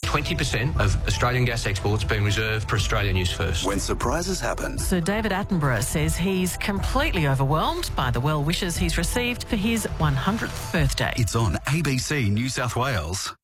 20% of Australian gas exports being reserved for Australian use first. When surprises happen. Sir David Attenborough says he's completely overwhelmed by the well wishes he's received for his 100th birthday. It's on ABC New South Wales.